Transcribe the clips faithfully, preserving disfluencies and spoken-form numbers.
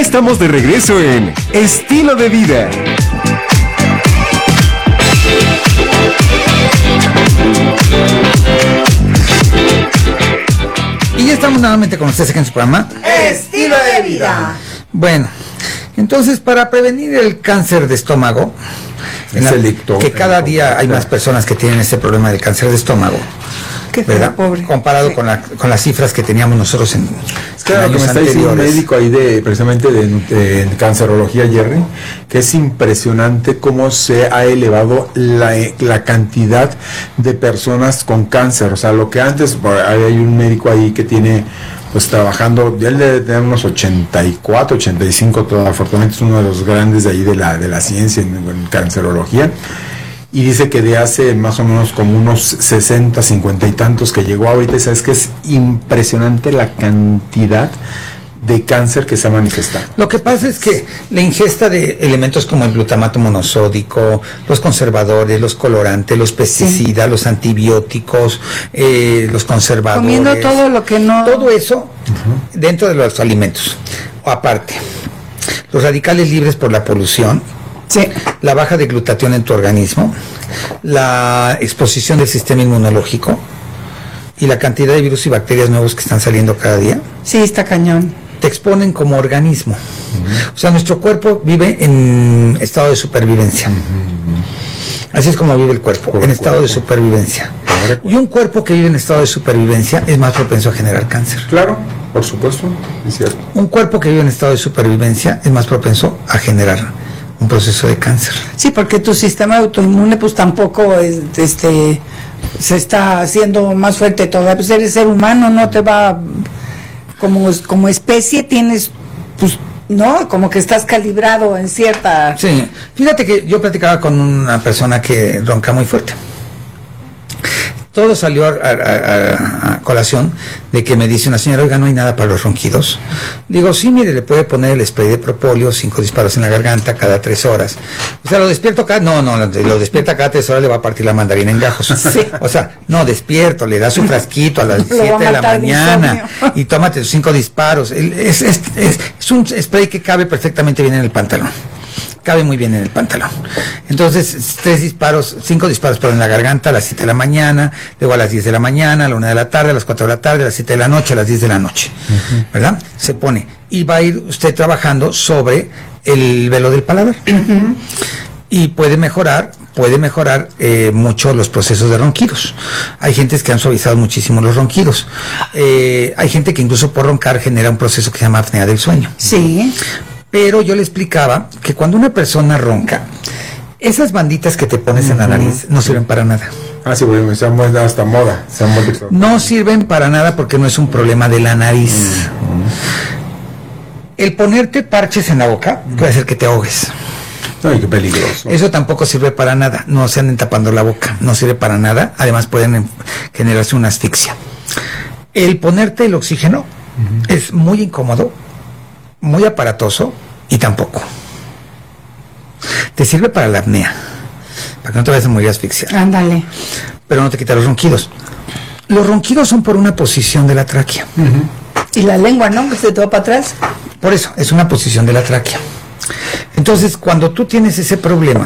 estamos de regreso en Estilo de Vida. Y ya estamos nuevamente con ustedes aquí en su programa Estilo de Vida. Bueno, entonces para prevenir el cáncer de estómago, en la, que cada día hay más personas que tienen ese problema del cáncer de estómago, Qué ¿verdad? Pobre. Comparado sí. con, la, con las cifras que teníamos nosotros en, es claro, en que años me está diciendo un anteriores. médico ahí de precisamente de, de, de cancerología, Jerry, que es impresionante cómo se ha elevado la, la cantidad de personas con cáncer. O sea, lo que antes, hay un médico ahí que tiene, pues trabajando, él debe tener unos ochenta y cuatro, ochenta y cinco, todo, afortunadamente es uno de los grandes de ahí de la, de la ciencia en, en cancerología. Y dice que de hace más o menos como unos sesenta, cincuenta y tantos que llegó ahorita, sabes que es impresionante la cantidad de cáncer que se ha manifestado. Lo que pasa es que la ingesta de elementos como el glutamato monosódico, los conservadores, los colorantes, los pesticidas, sí. los antibióticos, eh, los conservadores, comiendo todo lo que no, todo eso uh-huh. dentro de los alimentos. O aparte, los radicales libres por la polución. Sí. La baja de glutatión en tu organismo, la exposición del sistema inmunológico y la cantidad de virus y bacterias nuevos que están saliendo cada día. Sí, está cañón. Te exponen como organismo. Uh-huh. O sea, nuestro cuerpo vive en estado de supervivencia. Uh-huh. Así es como vive el cuerpo, Por en estado cuerpo. de supervivencia. Correcto. Y un cuerpo que vive en estado de supervivencia es más propenso a generar cáncer. Claro, por supuesto, es cierto. Un cuerpo que vive en estado de supervivencia es más propenso a generar un proceso de cáncer. Sí, porque tu sistema autoinmune pues tampoco es, este se está haciendo más fuerte todavía. Pues eres ser humano, no te va como como especie tienes pues no, como que estás calibrado en cierta. Sí, fíjate que yo platicaba con una persona que ronca muy fuerte. Todo salió a, a, a, a colación de que me dice una señora, oiga, no hay nada para los ronquidos. Digo, sí, mire, le puede poner el spray de propóleo, cinco disparos en la garganta cada tres horas. O sea, ¿lo despierto cada? No, no, lo despierta cada tres horas, le va a partir la mandarina en gajos. Sí. O sea, no, despierto, le da su frasquito a las siete de la mañana y tómate sus cinco disparos. Es, es, es, es un spray que cabe perfectamente bien en el pantalón. Cabe muy bien en el pantalón. Entonces, tres disparos, cinco disparos pero en la garganta a las siete de la mañana, luego a las diez de la mañana, a la una de la tarde, a las cuatro de la tarde, a las siete de la noche, a las diez de la noche. Uh-huh. ¿Verdad? Se pone. Y va a ir usted trabajando sobre el velo del paladar. Uh-huh. Y puede mejorar, puede mejorar eh, mucho los procesos de ronquidos. Hay gentes que han suavizado muchísimo los ronquidos. Eh, hay gente que incluso por roncar genera un proceso que se llama apnea del sueño. Sí. Pero yo le explicaba que cuando una persona ronca, esas banditas que te pones uh-huh. en la nariz no sirven para nada. Ah, sí, bueno, se han vuelto hasta moda. Se han vuelto... No sirven para nada porque no es un problema de la nariz. Uh-huh. El ponerte parches en la boca uh-huh. puede hacer que te ahogues. Ay, qué peligroso. Eso tampoco sirve para nada. No se anden tapando la boca. No sirve para nada. Además pueden generarse una asfixia. El ponerte el oxígeno uh-huh. es muy incómodo, muy aparatoso y tampoco. Te sirve para la apnea, para que no te vayas a morir asfixia. Ándale. Pero no te quita los ronquidos. Los ronquidos son por una posición de la tráquea. Uh-huh. Y la lengua, ¿no? Que se te va para atrás. Por eso, es una posición de la tráquea. Entonces, cuando tú tienes ese problema,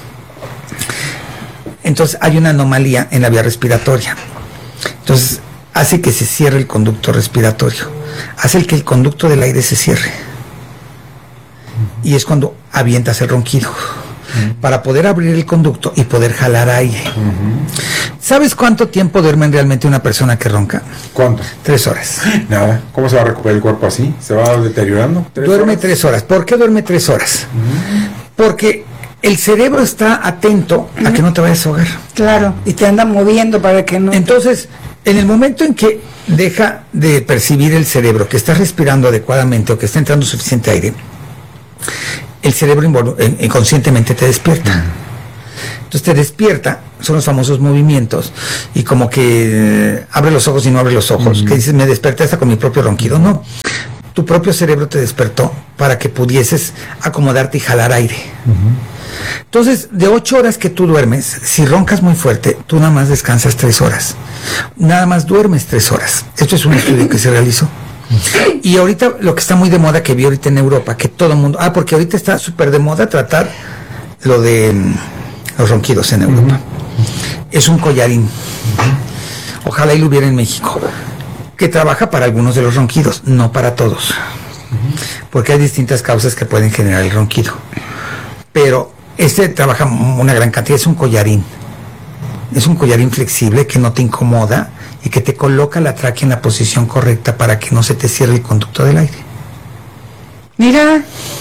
entonces hay una anomalía en la vía respiratoria. Entonces, hace que se cierre el conducto respiratorio. Hace el que el conducto del aire se cierre. Uh-huh. Y es cuando avientas el ronquido. Uh-huh. Para poder abrir el conducto y poder jalar aire. Uh-huh. ¿Sabes cuánto tiempo duerme realmente una persona que ronca? ¿Cuánto? Tres horas. Nada. ¿Cómo se va a recuperar el cuerpo así? ¿Se va deteriorando? ¿Tres duerme horas? tres horas. ¿Por qué duerme tres horas? Uh-huh. Porque el cerebro está atento uh-huh. a que no te vayas a ahogar. Claro. Y te anda moviendo para que no... Entonces, en el momento en que deja de percibir el cerebro que estás respirando adecuadamente o que está entrando suficiente aire, el cerebro involu- inconscientemente te despierta. Uh-huh. Entonces te despierta, son los famosos movimientos, y como que eh, abre los ojos y no abre los ojos, uh-huh. que dices, me desperté hasta con mi propio ronquido. No, tu propio cerebro te despertó para que pudieses acomodarte y jalar aire. Uh-huh. Entonces, de ocho horas que tú duermes, si roncas muy fuerte, tú nada más descansas tres horas. Nada más duermes tres horas. Esto es un estudio que se realizó. Y ahorita lo que está muy de moda, que vi ahorita en Europa, que todo el mundo, ah, porque ahorita está súper de moda tratar lo de um, los ronquidos en Europa. Uh-huh. Es un collarín. Uh-huh. Ojalá y lo hubiera en México, que trabaja para algunos de los ronquidos, no para todos. Uh-huh. Porque hay distintas causas que pueden generar el ronquido. Pero este trabaja una gran cantidad, es un collarín. Es un collarín flexible que no te incomoda y que te coloca la tráquea en la posición correcta para que no se te cierre el conducto del aire. Mira.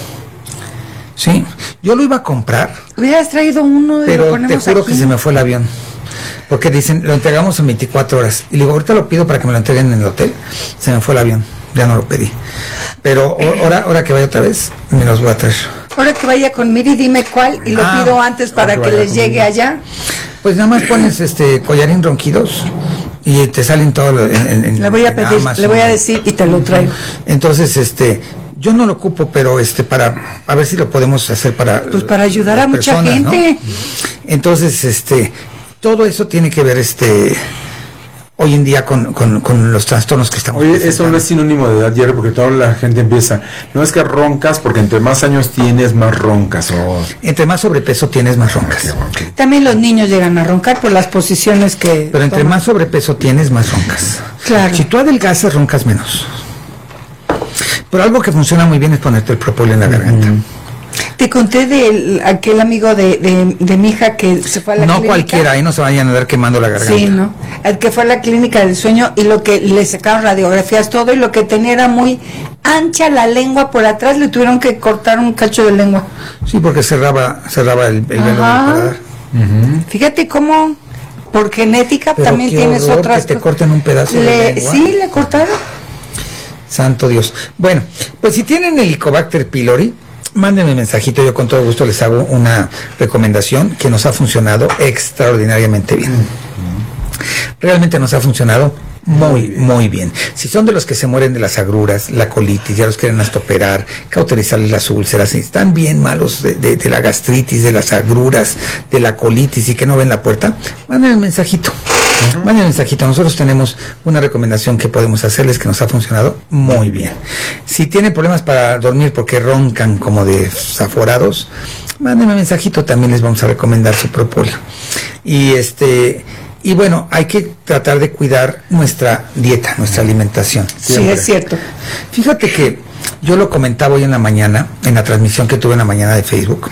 Sí, yo lo iba a comprar. Hubieras traído uno. Pero te juro aquí que se me fue el avión. Porque dicen, lo entregamos en veinticuatro horas. Y digo, ahorita lo pido para que me lo entreguen en el hotel. Se me fue el avión, ya no lo pedí. Pero ahora, ahora que vaya otra vez, me los voy a traer. Ahora que vaya con Miri, dime cuál y lo ah, pido antes para que, que les llegue Miri. Allá. Pues nada más pones este collarín ronquidos y te salen todo en, en, en le voy a pedir, Amazon. Le voy a decir y te lo traigo. Entonces, este, yo no lo ocupo, pero este para a ver si lo podemos hacer para pues para ayudar a mucha personas, gente. ¿no? Entonces, este, todo eso tiene que ver este hoy en día con, con, con los trastornos que estamos Oye, eso no es sinónimo de edad, Jerry, porque toda la gente empieza, no es que roncas, porque entre más años tienes, más roncas. O... Entre más sobrepeso tienes, más roncas. Okay, okay. También los niños llegan a roncar por las posiciones que... Pero entre toman. Más sobrepeso tienes, más roncas. Claro. Si tú adelgazas, roncas menos. Pero algo que funciona muy bien es ponerte el propóleo en la garganta. Mm. Te conté de aquel amigo de, de, de mi hija que se fue a la no clínica. No cualquiera, ahí no se vayan a dar quemando la garganta. Sí, ¿no? El que fue a la clínica del sueño y lo que le sacaron radiografías, todo, y lo que tenía era muy ancha la lengua por atrás, le tuvieron que cortar un cacho de lengua. Sí, porque cerraba cerraba el, el velo del paladar. Uh-huh. Fíjate cómo por genética pero también tienes horror otras que te corten un pedazo le, de lengua. Sí, le cortaron. Santo Dios. Bueno, pues si tienen Helicobacter pylori, mándenme un mensajito, yo con todo gusto les hago una recomendación que nos ha funcionado extraordinariamente bien. Realmente nos ha funcionado muy, muy bien. Si son de los que se mueren de las agruras, la colitis, ya los quieren hasta operar, cauterizarles las úlceras, si están bien malos de, de, de la gastritis, de las agruras, de la colitis y que no ven la puerta, mándenme un mensajito. Uh-huh. Manden un mensajito. Nosotros tenemos una recomendación que podemos hacerles que nos ha funcionado muy bien. Si tienen problemas para dormir porque roncan como desaforados, mándenme un mensajito, también les vamos a recomendar su propóleo. Y este y bueno, hay que tratar de cuidar nuestra dieta, nuestra alimentación. Siempre. Sí, es cierto. Fíjate que yo lo comentaba hoy en la mañana, en la transmisión que tuve en la mañana de Facebook,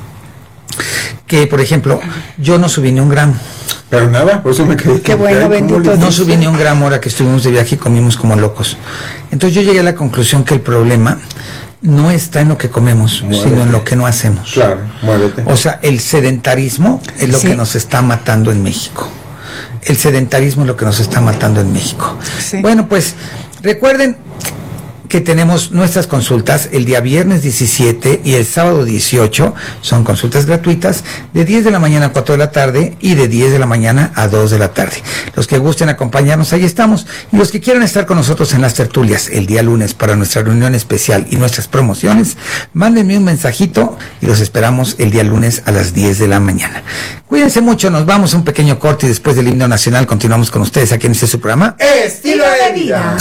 que por ejemplo, yo no subí ni un gramo. Pero nada, por eso me quedé. Qué bueno, bendito. No subí ni un gramo ahora que estuvimos de viaje y comimos como locos. Entonces yo llegué a la conclusión que el problema no está en lo que comemos, muévete, sino en lo que no hacemos. Claro, muévete. O sea, el sedentarismo es lo sí. que nos está matando en México. El sedentarismo es lo que nos está matando en México. Sí. Bueno, pues recuerden que tenemos nuestras consultas el día viernes diecisiete y el sábado dieciocho, son consultas gratuitas de diez de la mañana a cuatro de la tarde y de diez de la mañana a dos de la tarde. Los que gusten acompañarnos, ahí estamos, y los que quieran estar con nosotros en las tertulias el día lunes para nuestra reunión especial y nuestras promociones, mándenme un mensajito y los esperamos el día lunes a las diez de la mañana. Cuídense mucho, nos vamos a un pequeño corte y después del himno nacional continuamos con ustedes aquí en este su programa Estilo de Vida.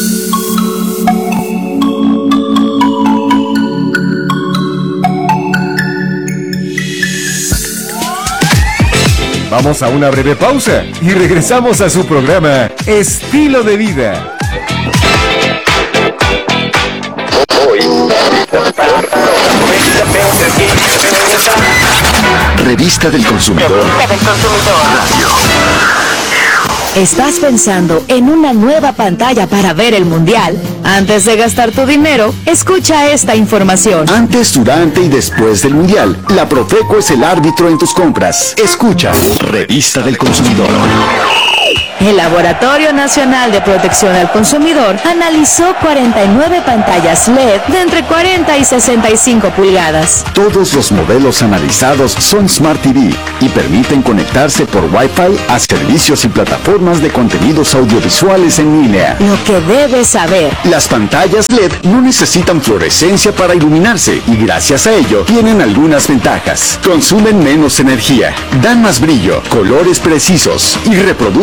Vamos a una breve pausa y regresamos a su programa Estilo de Vida. Revista del Consumidor. Radio. ¿Estás pensando en una nueva pantalla para ver el Mundial? Antes de gastar tu dinero, escucha esta información. Antes, durante y después del Mundial, la Profeco es el árbitro en tus compras. Escucha Revista del Consumidor. El Laboratorio Nacional de Protección al Consumidor analizó cuarenta y nueve pantallas L E D de entre cuarenta y sesenta y cinco pulgadas. Todos los modelos analizados son Smart T V y permiten conectarse por Wi-Fi a servicios y plataformas de contenidos audiovisuales en línea. Lo que debes saber: las pantallas L E D no necesitan fluorescencia para iluminarse y gracias a ello tienen algunas ventajas. Consumen menos energía, dan más brillo, colores precisos y reproducen videos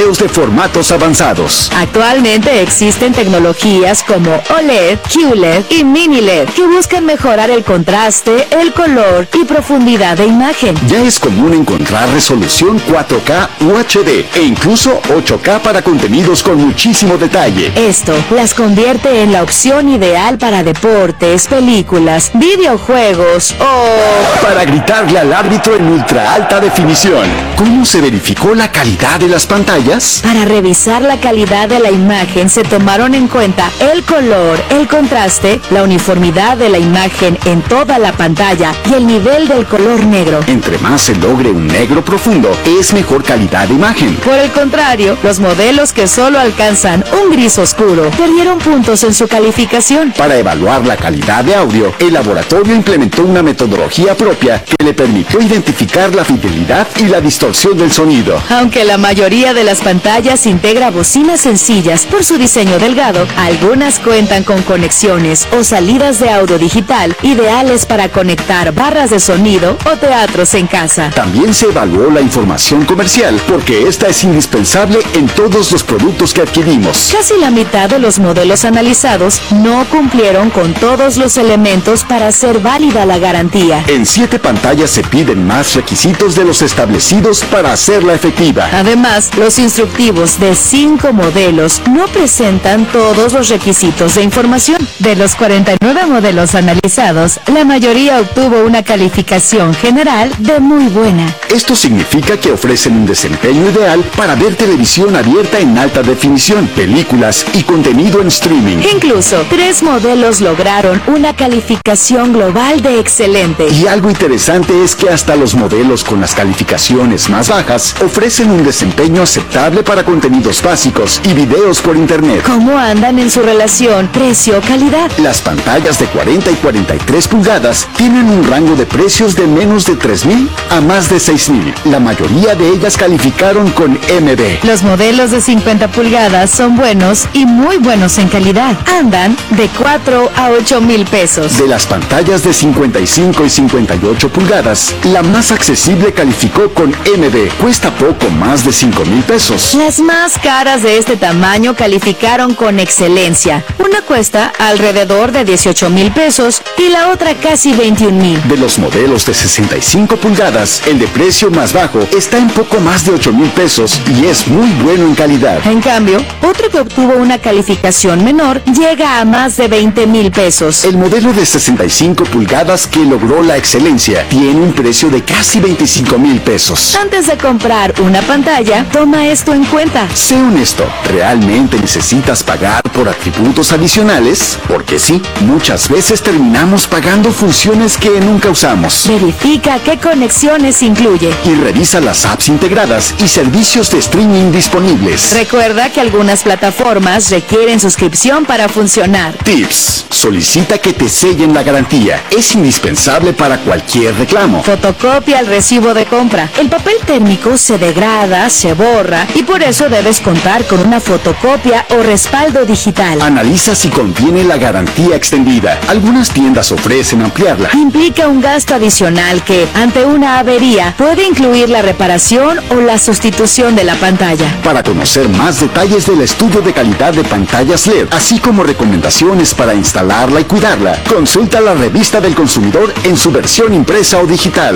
videos de formatos avanzados. Actualmente existen tecnologías como O L E D, Q L E D y Mini L E D que buscan mejorar el contraste, el color y profundidad de imagen. Ya es común encontrar resolución cuatro K U H D e incluso ocho K para contenidos con muchísimo detalle. Esto las convierte en la opción ideal para deportes, películas, videojuegos o... para gritarle al árbitro en ultra alta definición. ¿Cómo se verificó la calidad de las pantallas? Para revisar la calidad de la imagen se tomaron en cuenta el color, el contraste, la uniformidad de la imagen en toda la pantalla y el nivel del color negro. Entre más se logre un negro profundo, es mejor calidad de imagen. Por el contrario, los modelos que solo alcanzan un gris oscuro perdieron puntos en su calificación. Para evaluar la calidad de audio, el laboratorio implementó una metodología propia que le permitió identificar la fidelidad y la distorsión del sonido. Aunque la mayoría de las pantallas integra bocinas sencillas por su diseño delgado, algunas cuentan con conexiones o salidas de audio digital ideales para conectar barras de sonido o teatros en casa. También se evaluó la información comercial porque esta es indispensable en todos los productos que adquirimos. Casi la mitad de los modelos analizados no cumplieron con todos los elementos para hacer válida la garantía. En siete pantallas se piden más requisitos de los establecidos para hacerla efectiva. Además, los instructivos de cinco modelos no presentan todos los requisitos de información. De los cuarenta y nueve modelos analizados, la mayoría obtuvo una calificación general de muy buena. Esto significa que ofrecen un desempeño ideal para ver televisión abierta en alta definición, películas y contenido en streaming. Incluso, tres modelos lograron una calificación global de excelente. Y algo interesante es que hasta los modelos con las calificaciones más bajas ofrecen un desempeño aceptable para contenidos básicos y videos por internet. ¿Cómo andan en su relación precio-calidad? Las pantallas de cuarenta y cuarenta y tres pulgadas tienen un rango de precios de menos de tres mil a más de seis mil. La mayoría de ellas calificaron con M D. Los modelos de cincuenta pulgadas son buenos y muy buenos en calidad. Andan de cuatro a ocho mil pesos. De las pantallas de cincuenta y cinco y cincuenta y ocho pulgadas, la más accesible calificó con M D. Cuesta poco más de cinco mil pesos. Las más caras de este tamaño calificaron con excelencia. Una cuesta alrededor de dieciocho mil pesos y la otra casi veintiún mil. De los modelos de sesenta y cinco pulgadas, el de precio más bajo está en poco más de ocho mil pesos y es muy bueno en calidad. En cambio, otro que obtuvo una calificación menor llega a más de veinte mil pesos. El modelo de sesenta y cinco pulgadas que logró la excelencia tiene un precio de casi veinticinco mil pesos. Antes de comprar una pantalla, toma esto en cuenta. Sé honesto, ¿realmente necesitas pagar por atributos adicionales? Porque sí, muchas veces terminamos pagando funciones que nunca usamos. Verifica qué conexiones incluye. Y revisa las apps integradas y servicios de streaming disponibles. Recuerda que algunas plataformas requieren suscripción para funcionar. Tips. Solicita que te sellen la garantía. Es indispensable para cualquier reclamo. Fotocopia el recibo de compra. El papel térmico se degrada, se borra y por eso debes contar con una fotocopia o respaldo digital. Analiza si conviene la garantía extendida. Algunas tiendas ofrecen ampliarla. Implica un gasto adicional que, ante una avería, puede incluir la reparación o la sustitución de la pantalla. Para conocer más detalles del estudio de calidad de pantallas L E D, así como recomendaciones para instalarla y cuidarla, consulta la revista del consumidor en su versión impresa o digital.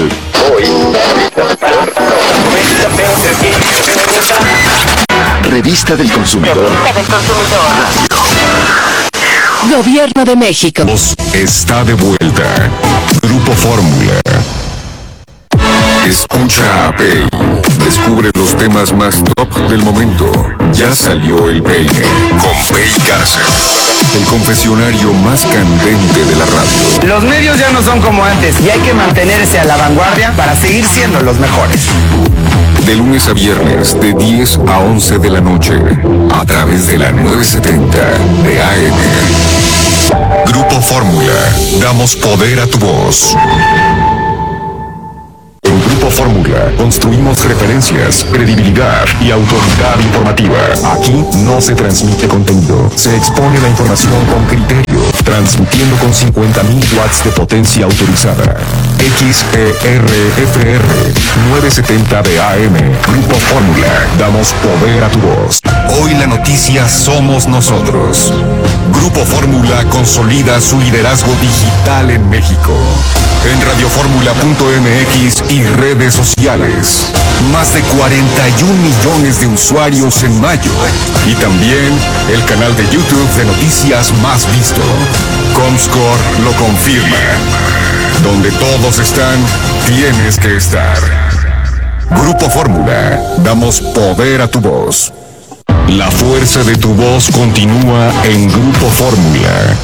Revista del consumidor. Gobierno de México. Está de vuelta. Grupo Fórmula. Escucha a Pay. Descubre los temas más top del momento. Ya salió el peine con Pay Cárcel. El confesionario más candente de la radio. Los medios ya no son como antes y hay que mantenerse a la vanguardia para seguir siendo los mejores. De lunes a viernes, de diez a once de la noche, a través de la novecientos setenta de A M. Grupo Fórmula. Damos poder a tu voz. En Grupo Fórmula construimos referencias, credibilidad y autoridad informativa. Aquí no se transmite contenido, se expone la información con criterio. transmitiendo con cincuenta mil watts de potencia autorizada. X E R F R novecientos setenta de A M. Grupo Fórmula. Damos poder a tu voz. Hoy la noticia somos nosotros. Grupo Fórmula consolida su liderazgo digital en México. En radioformula punto m x y redes sociales. Más de cuarenta y un millones de usuarios en mayo. Y también el canal de YouTube de noticias más visto. Comscore lo confirma. Donde todos están, tienes que estar. Grupo Fórmula. Damos poder a tu voz. La fuerza de tu voz continúa en Grupo Fórmula.